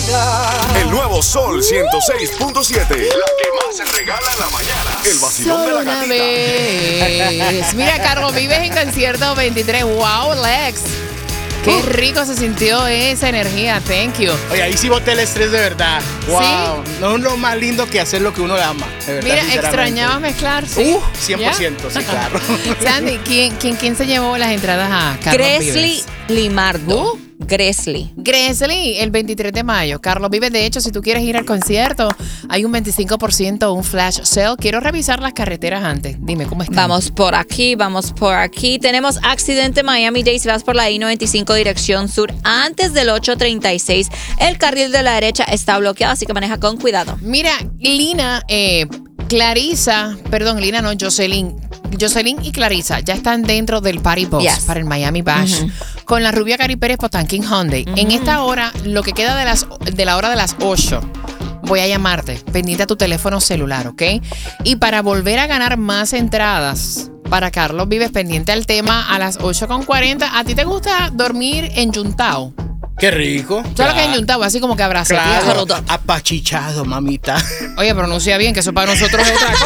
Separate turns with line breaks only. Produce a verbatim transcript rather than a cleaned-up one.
mañana.
El nuevo Sol ciento seis punto siete. La que más se regala en la mañana. El vacilón de la
Una
gatita.
vez. Mira, Carlos Vives en concierto veintitrés. Wow, Lex. Qué rico se sintió esa energía. Thank you.
Oye, ahí sí boté el estrés de verdad. Wow. No es lo más lindo que hacer lo que uno le ama. De verdad,
Mira,
sinceramente.
extrañabas mezclar. ¿Sí?
Uh, cien por ciento,
¿Ya?
sí, claro.
Sandy, ¿quién, quién, ¿quién se llevó las entradas a Carlos
Gresley
Vives?
Limardo.
Uh.
Gresley.
Gresley, el veintitrés de mayo. Carlos Vives, de hecho, si tú quieres ir al concierto, hay un veinticinco por ciento, un flash sale. Quiero revisar las carreteras antes. Dime, ¿cómo están?
Vamos por aquí, vamos por aquí. Tenemos accidente Miami-Dade. Si vas por la I noventa y cinco dirección sur antes del ocho treinta y seis, el carril de la derecha está bloqueado, así que maneja con cuidado.
Mira, Lina, eh, Clarisa, perdón, Lina no, Jocelyn. Jocelyn y Clarisa ya están dentro del Party Bus
Yes.
para el Miami Bash
Uh-huh.
con la rubia Cari Pérez Potanking Hyundai.
Uh-huh.
En esta hora, lo que queda de, las, de la hora de las ocho, voy a llamarte, pendiente a tu teléfono celular, ¿ok? Y para volver a ganar más entradas para Carlos Vives, pendiente al tema a las ocho con cuarenta. ¿A ti te gusta dormir en Yuntao?
Qué rico.
¿Sabes lo que es en Yuntao? Así como que abraceteado.
Claro, apachichado, mamita.
Oye, pronuncia bien, que eso para nosotros es otra cosa.